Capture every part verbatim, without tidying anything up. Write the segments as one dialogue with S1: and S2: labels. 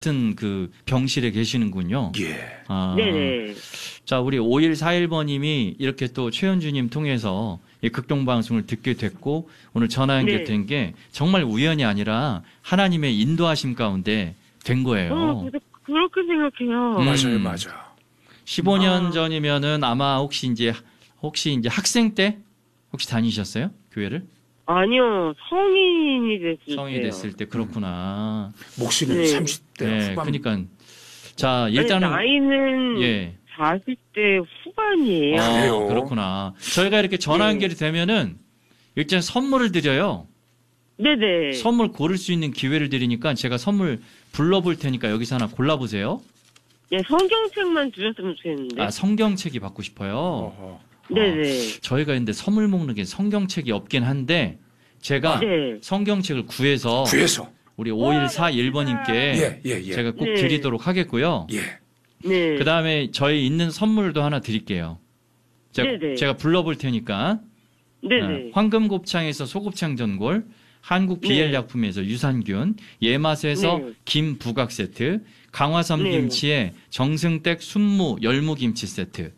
S1: 같은 그 병실에 계시는군요.
S2: 예.
S1: 아,
S3: 네네.
S1: 자, 우리 오일사일 번님이 이렇게 또 최현주님 통해서 이 극동방송을 듣게 됐고 오늘 전화 연결된
S3: 네.
S1: 게 정말 우연이 아니라 하나님의 인도하심 가운데 된 거예요.
S3: 어, 그래서 그렇게 생각해요.
S1: 음.
S2: 맞아요, 맞아요.
S1: 십오 년
S3: 아.
S1: 전이면은 아마 혹시 이제 혹시 이제 학생 때 혹시 다니셨어요? 교회를?
S3: 아니요, 성인이 됐을
S1: 성인이
S3: 때요.
S1: 됐을 때 그렇구나.
S2: 목소리는
S3: 네.
S2: 삼십 대
S1: 네,
S2: 후반.
S1: 그러니까 자
S3: 아니,
S1: 일단은
S3: 나이는
S1: 예.
S3: 사십 대 후반이에요.
S1: 아,
S2: 그래요?
S1: 그렇구나. 저희가 이렇게 전화
S3: 네.
S1: 연결이 되면은 일단 선물을 드려요.
S3: 네네.
S1: 선물 고를 수 있는 기회를 드리니까 제가 선물 불러볼 테니까 여기서 하나 골라보세요.
S3: 예, 성경책만 주셨으면 좋겠는데.
S1: 아, 성경책이 받고 싶어요.
S2: 어허.
S3: 네네.
S1: 저희가 근데 선물 먹는 게 성경책이 없긴 한데 제가
S3: 네.
S1: 성경책을 구해서
S2: 구해서.
S1: 우리 오일사일 번님께
S2: 예, 예, 예.
S1: 제가 꼭
S3: 네.
S1: 드리도록 하겠고요.
S2: 예.
S3: 네.
S1: 그 다음에 저희 있는 선물도 하나 드릴게요. 제가,
S3: 네네.
S1: 제가 불러볼 테니까
S3: 네네.
S1: 어, 황금곱창에서 소곱창 전골, 한국 비엘약품에서 유산균, 예맛에서
S3: 네.
S1: 김 부각 세트, 강화섬
S3: 네.
S1: 김치에 정승댁 순무 열무김치 세트,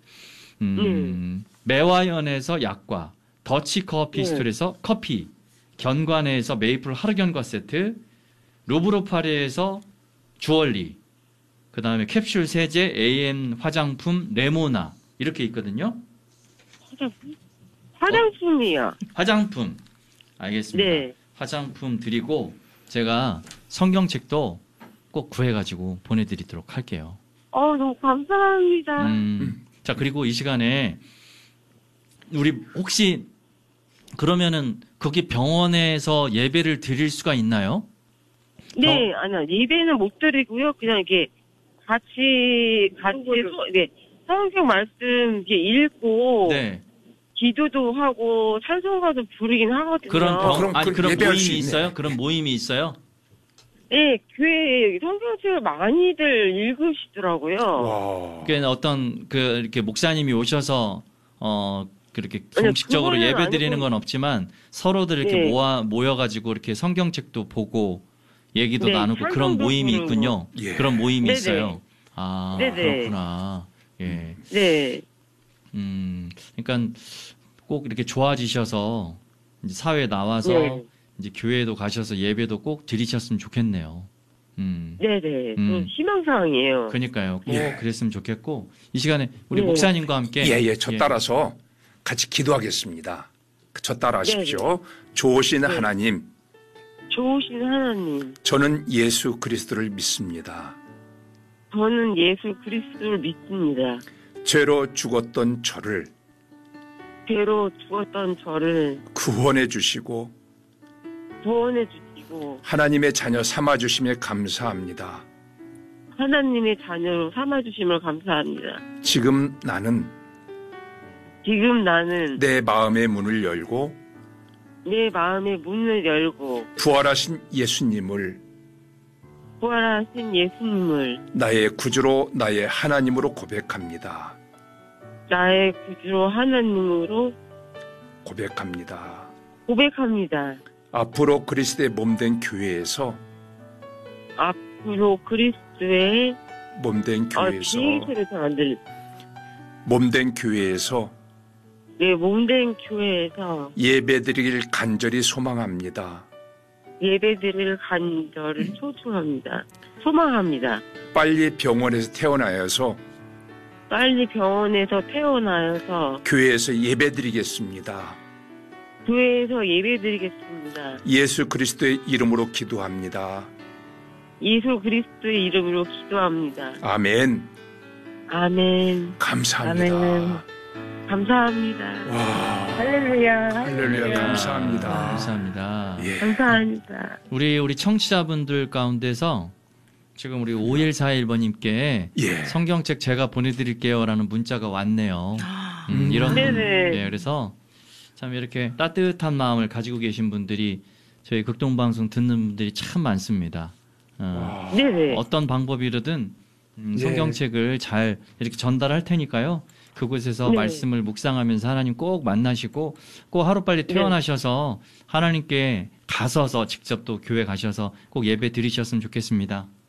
S1: 음, 매화연에서 약과, 더치 커피
S3: 네.
S1: 스토리에서 커피, 견과내에서 메이플 하루견과 세트, 루브로파리에서 주얼리, 그 다음에 캡슐 세제 에이엠 화장품 레모나 이렇게 있거든요.
S3: 화장품? 화장품이요.
S1: 화장품 알겠습니다.
S3: 네.
S1: 화장품 드리고 제가 성경책도 꼭 구해가지고 보내드리도록 할게요.
S3: 어, 너무 감사합니다.
S1: 음, 자 그리고 이 시간에 우리 혹시 그러면은 거기 병원에서 예배를 드릴 수가 있나요?
S3: 네, 아니요. 예배는 못 드리고요. 그냥 이렇게 같이, 같이, 소, 네, 성경 말씀 이렇게 읽고,
S1: 네.
S3: 기도도 하고, 찬송가도 부르긴 하거든요.
S1: 그런 병,
S2: 그럼
S1: 아니
S2: 그
S1: 그런
S2: 예배할 수
S1: 모임이
S2: 있네.
S1: 있어요? 그런 모임이 있어요?
S3: 네, 교회에 성경책을 많이들 읽으시더라고요.
S2: 와.
S1: 그 어떤 그 이렇게 목사님이 오셔서 어 그렇게
S3: 아니요,
S1: 공식적으로
S3: 그거는
S1: 예배 드리는
S3: 아니고-
S1: 건 없지만 서로들 이렇게
S3: 네.
S1: 모아 모여가지고 이렇게 성경책도 보고 얘기도
S3: 네,
S1: 나누고 그런
S3: 찬송도
S1: 모임이
S3: 부르고.
S1: 있군요.
S2: 예.
S1: 그런 모임이
S3: 네네.
S1: 있어요. 아
S3: 네네.
S1: 그렇구나. 예.
S3: 네.
S1: 음 그러니까 꼭 이렇게 좋아지셔서 이제 사회에 나와서
S3: 네.
S1: 이제 교회도 가셔서 예배도 꼭 드리셨으면 좋겠네요. 음.
S3: 네네.
S1: 음.
S3: 좀 희망사항이에요.
S1: 그러니까요. 꼭
S2: 예.
S1: 그랬으면 좋겠고 이 시간에 우리
S3: 네.
S1: 목사님과 함께
S2: 예, 예. 저 따라서 같이 기도하겠습니다. 저 따라 하십시오. 좋으신 하나님,
S3: 좋으신 하나님,
S2: 저는 예수 그리스도를 믿습니다.
S3: 저는 예수 그리스도를 믿습니다.
S2: 죄로 죽었던 저를
S3: 죄로 죽었던 저를
S2: 구원해 주시고
S3: 구원해 주시고
S2: 하나님의 자녀 삼아 주심에 감사합니다.
S3: 하나님의 자녀로 삼아주심을 감사합니다.
S2: 지금 나는
S3: 지금 나는
S2: 내 마음의 문을 열고
S3: 내 마음의 문을 열고
S2: 부활하신 예수님을
S3: 부활하신 예수님을
S2: 나의 구주로 나의 하나님으로 고백합니다.
S3: 나의 구주로 하나님으로
S2: 고백합니다.
S3: 고백합니다.
S2: 앞으로 그리스도의 몸된 교회에서
S3: 앞으로 그리스도의
S2: 몸된
S3: 아,
S2: 교회에서
S3: 비행소리 잘안 들리.
S2: 몸된 교회에서
S3: 내 몸된 교회에서
S2: 예배드리길 간절히 소망합니다.
S3: 예배드릴 간절을 소중합니다. 소망합니다.
S2: 빨리 병원에서 태어나여서
S3: 빨리 병원에서 태어나서
S2: 교회에서 예배드리겠습니다.
S3: 교회에서 예배드리겠습니다.
S2: 예수 그리스도의 이름으로 기도합니다.
S3: 예수 그리스도의 이름으로 기도합니다.
S2: 아멘.
S3: 아멘.
S2: 감사합니다.
S3: 아멘. 감사합니다.
S2: 와,
S3: 할렐루야.
S2: 할렐루야. 감사합니다.
S1: 감사합니다.
S2: 예.
S3: 감사합니다.
S1: 우리 우리 청취자분들 가운데서 지금 우리 오일사일 번님께
S2: 예.
S1: 성경책 제가 보내드릴게요라는 문자가 왔네요. 음, 이런
S3: 네네.
S1: 예, 그래서 참 이렇게 따뜻한 마음을 가지고 계신 분들이 저희 극동방송 듣는 분들이 참 많습니다. 어,
S3: 네네.
S1: 어떤 방법이든 음,
S2: 예.
S1: 성경책을 잘 이렇게 전달할 테니까요. 그곳에서
S3: 네.
S1: 말씀을 묵상하면서 하나님 꼭 만나시고 꼭 하루빨리 퇴원하셔서 하나님께 가서서 직접 또 교회 가셔서 꼭 예배 드리셨으면 좋겠습니다.